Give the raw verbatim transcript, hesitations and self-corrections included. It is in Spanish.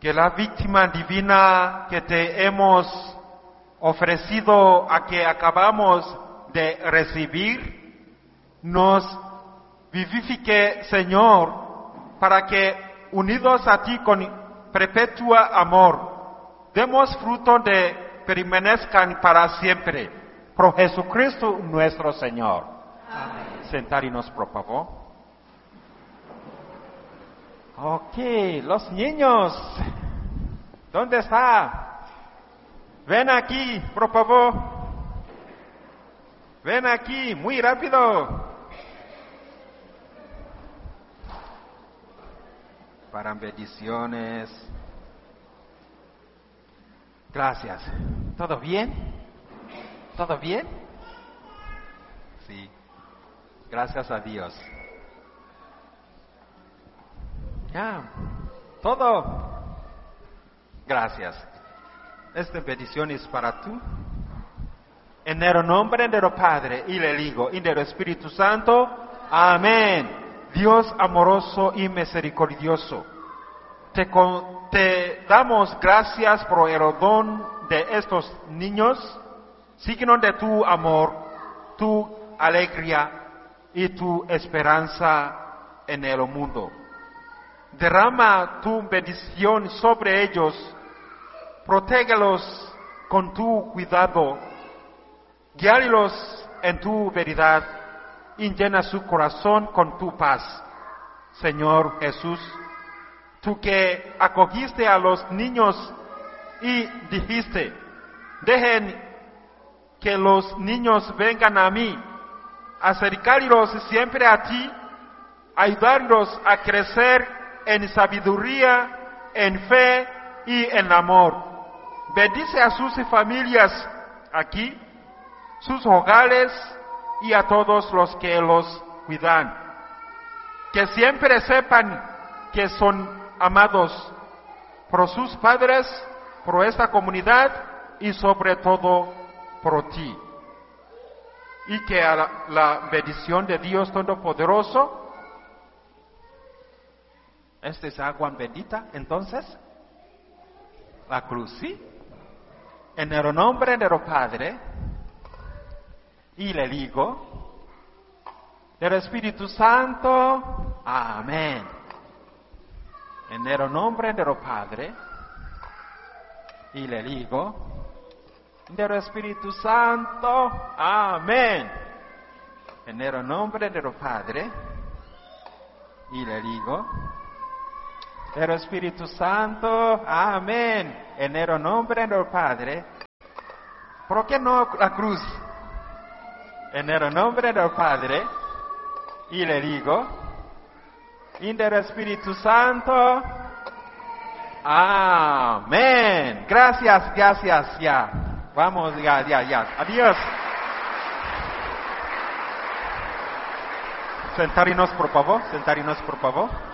que la víctima divina que te hemos ofrecido, a que acabamos de recibir, nos vivifique, Señor, para que, unidos a ti con perpetua amor, demos fruto de permanezcan para siempre. Por Jesucristo nuestro Señor. Amén. Sentarnos, por favor. Ok, los niños, ¿dónde está? Ven aquí, por favor. Ven aquí, muy rápido. Para bendiciones. Gracias. ¿Todo bien? ¿Todo bien? Sí. Gracias a Dios. Ya. Todo. Gracias. Esta bendición es para tú. En el nombre del Padre y del Hijo y del Espíritu Santo. Amén. Dios amoroso y misericordioso, te, con, te damos gracias por el don de estos niños, signo de tu amor, tu alegría y tu esperanza en el mundo. Derrama tu bendición sobre ellos, protégelos con tu cuidado, guíalos en tu veridad y llena su corazón con tu paz. Señor Jesús, tú que acogiste a los niños y dijiste, dejen que los niños vengan a mí, acercarlos siempre a ti, ayudarlos a crecer en sabiduría, en fe y en amor. Bendice a sus familias aquí, sus hogares y a todos los que los cuidan. Que siempre sepan que son amados por sus padres, por esta comunidad y sobre todo por ti. Y que a la, la bendición de Dios Todopoderoso, esta es agua bendita, entonces, la cruz, ¿sí? En el nombre del Padre y del Hijo, del Espíritu Santo. Amén. En el nombre del Padre y del Hijo, del Espíritu Santo. Amén. En el nombre del Padre y del Hijo, del Espíritu Santo. Amén. En el nombre del Padre. ¿Por qué no la cruz? En el nombre del Padre y del Hijo y del Espíritu Santo. Amén. Gracias, gracias, ya. Vamos, ya, ya, ya. Adiós. Sentarnos, por favor. Sentarnos, por favor.